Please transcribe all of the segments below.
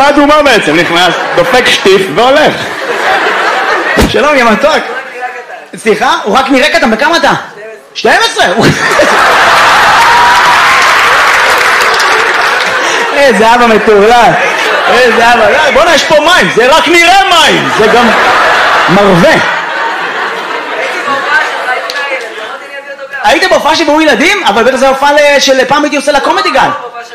מה אדומה בעצם? נכנס, דופק שטיף והולך. שלום, יא מתוק. סליחה? הוא רק נראה קטן, בכמה אתה? 12. איזה אבא מטורלל. איזה אבא. בוא'נה, יש פה מים, זה רק נראה מים. זה גם מרווה. היית בהופעה שבאו ילדים? אבל בטח זה הופעה של פעם הייתי עושה לקומדי גן.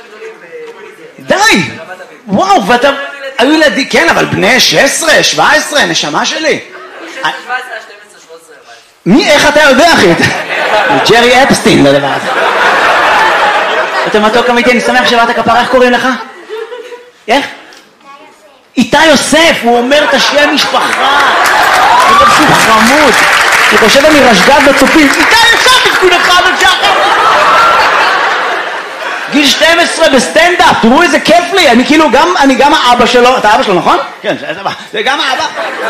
די! וואו, ואתה... היו ילדים, כן, אבל בני 16, 17, נשמה שלי. 17, 12, 13. מי, איך אתה יודע, אחי? ג'רי אפסטין, לדבר הזה. אתה מתוק אמיתי, אני שמח שבאת כפרה, איך קוראים לך? איך? איתי יוסף, הוא אומר את השם משפחה. הוא לא פשוט חמוד. הוא חושב אני רשגז בצופים. איתי יוסף, תפקוד אחד ושחר. גיל 12 בסטנדאפ, תראו איזה כיף לי. אני כאילו גם, אני גם האבא שלו. אתה האבא שלו, נכון? כן, זה גם האבא.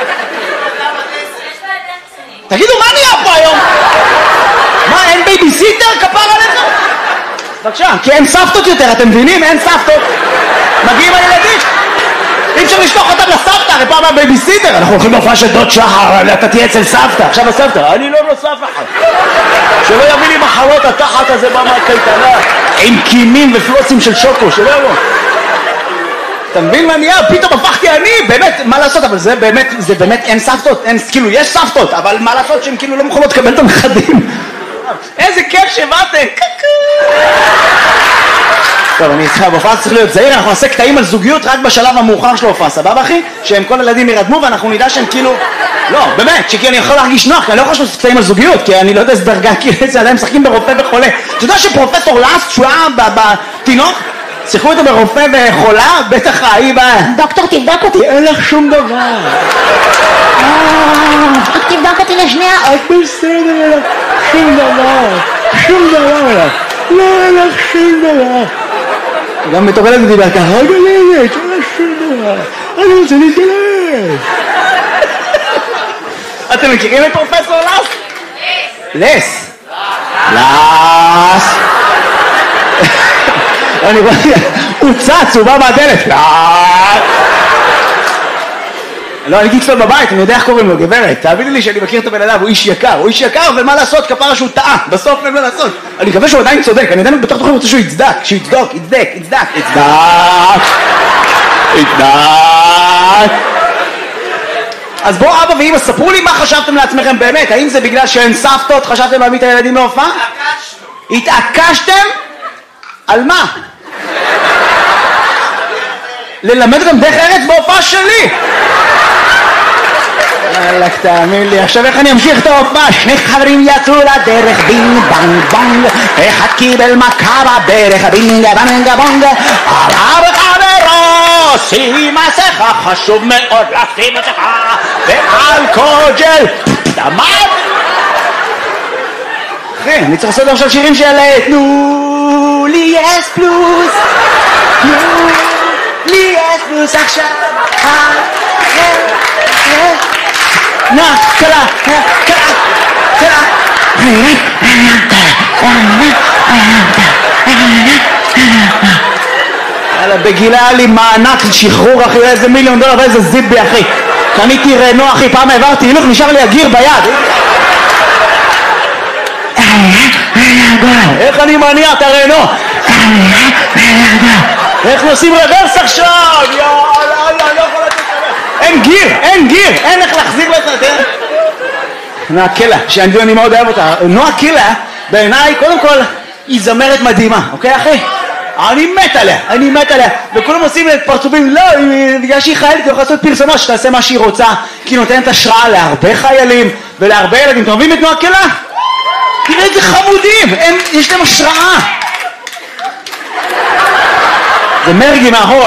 תגידו, מה נהיה פה היום? מה, אין בייביסיטר? כפר עליך? בבקשה, כי אין סבתות יותר, אתם מבינים? אין סבתות. מגיעים הילדים. אי אפשר לשלוח אותם לסבתא, הרי פעם הבייביסיטר. אנחנו הולכים להופעה של דוד שחר, אתה תהיה אצל סבתא. עכשיו הסבתא, אני לא נוסף אחד. שלא יביא לי מחלות התחת הזה במה הקייטנה, עם קינים ופלוצים של שוקו, שלא יבוא. אתה מבין מה נהיה? פתאום הפכתי אני, באמת, מה לעשות? אבל זה באמת אין סבתות, כאילו יש סבתות, אבל מה לעשות שהן כאילו לא מוכנות לקבל את הנכדים? איזה כיף שבאתם, טוב, אני צריכה, בהופעה צריך להיות זהיר, אנחנו נעשה קטעים על זוגיות רק בשלב המאוחר של ההופעה, סבבה אחי? שהם כל הילדים ירדמו ואנחנו נדע שהם כאילו... לא, באמת, שכי אני יכול להרגיש נוח, כי אני לא יכול לעשות קטעים על זוגיות, כי אני לא יודע איזה דרגה, כי זה עדיין משחקים ברופא וחולה. אתה יודע שפרופסור לאסט, שהוא היה בתינוק, שיחקו איתו ברופא וחולה, בטח היא דוקטור תבדוק אותי, אין לך שום דבר. רק תבדוק אותי לשנייה, את בסדר, שום דבר, שום דבר, לא אין לך שום דבר. גם מתורלת ודיבר ככה, רגע לילד, אין לך שום דבר, אני רוצה להתגלש. אתם מכירים את פרופסור לס? לס. לס. אני רואה, הוא צץ, הוא בא מהדלת. לא, אני הייתי אצלו בבית, אני יודע איך קוראים לו, גברת. תאמיני לי שאני מכיר את הבן אדם, הוא איש יקר, ומה לעשות, כפרה שהוא טעה, בסוף אין מה לעשות. אני מקווה שהוא עדיין צודק, אני עדיין בטח תוכל רוצה שהוא יצדק, יצדק. אז בואו אבא ואמא, ספרו לי מה חשבתם לעצמכם באמת, האם זה בגלל שאין סבתות, חשבתם להביא את הילדים להופעה? התעקשתם? על מה? ללמד אותם דרך ארץ בהופעה שלי! אלק, תאמין לי, עכשיו איך אני אמשיך את ההופעה? שני חברים יצאו לדרך, בינג בנג בונג, אחד קיבל מכה בדרך, בינג בנג בונג, עלה בחברו, שים מסכה, חשוב מאוד לשים מסכה, ואלכוג'ל, דמד! אחי, אני צריך לעשות עכשיו שירים של תנו לי אס פלוס, תנו לי אס פלוס עכשיו, נה, קלה. בגילה לי מענק שחרור אחי, איזה $1,000,000 ואיזה זיבי אחי. קניתי רנו אחי, פעם העברתי הילוך, נשאר לי הגיר ביד. איך אני מניע את הרנו? איך נוסעים רוורס עכשיו? יאללה, לא יכול לתת לך. אין גיר, אין איך להחזיר לזה. נועה קילה, שאני מאוד אוהב אותה. נועה קילה, בעיניי, קודם כל, היא זמרת מדהימה, אוקיי אחי? אני מת עליה, וכולם עושים פרצופים, לא, בגלל שהיא חיילת, היא יכולה לעשות פרסומות שתעשה מה שהיא רוצה, כי היא נותנת השראה להרבה חיילים ולהרבה ילדים. אתם אוהבים את נועה קילה? תראה איזה חמודים, יש להם השראה. זה מרגי מאחורה.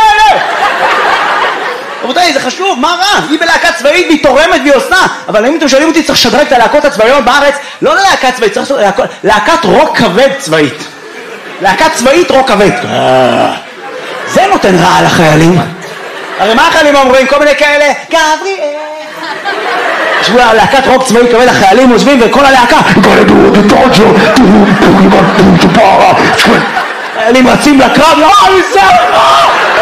רבותיי, זה חשוב, מה רע? היא בלהקה צבאית והיא תורמת והיא עושה, אבל אם אתם שואלים אותי, צריך לשדרג את הלהקות הצבאיות בארץ, לא ללהקה צבאית, צריך לעשות להקת רוק כבד צבאית. להקת צבאית רוק כבד. זה נותן רע לחיילים. הרי מה החיילים אומרים? כל מיני כאלה, גבריאל. שבו להקת רוק צבאי כבד, החיילים עוזבים וכל הלהקה חיילים רצים לקרב, לא,